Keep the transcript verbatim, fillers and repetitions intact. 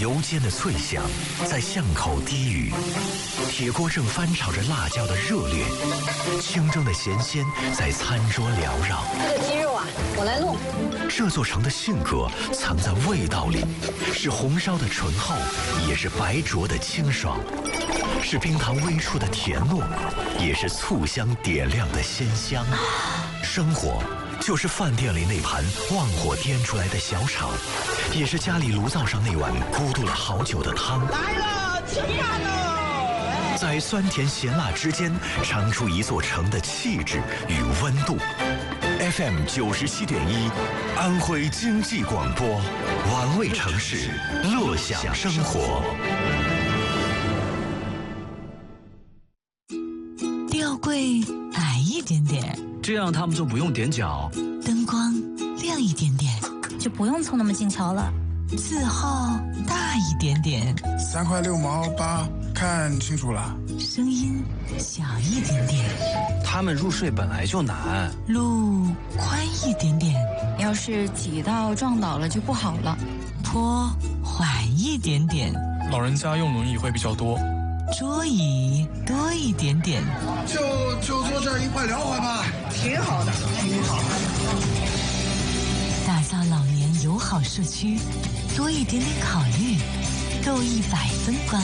油煎的脆香在巷口低语，铁锅正翻炒着辣椒的热烈，清蒸的咸鲜在餐桌缭绕。 这个鸡肉啊，我来弄。 这座城的性格藏在味道里，是红烧的醇厚，也是白灼的清爽，是冰糖微触的甜糯，也是醋香点亮的鲜香。生活就是饭店里那盘旺火颠出来的小炒，也是家里炉灶上那碗咕嘟了好久的汤。 来了，吃饭喽！ 在酸甜咸辣之间，尝出一座城的气质与温度。F M 九十七点一，安徽经济广播，玩味城市，乐享生活。 吊柜矮一点点， 这样他们就不用踮脚。 灯光亮一点点， 就不用凑那么近瞧了。 字号大一点点， 三块六毛八，看清楚了。 声音小一点点， 他们入睡本来就难。 路宽一点点， 要是挤到撞倒了就不好了。 坡缓一点点， 老人家用轮椅会比较多。 桌椅多一点点， 就就坐这儿一块聊会吧， 挺好的，挺好的。 打造老年友好社区，多一点点考虑，够一百分关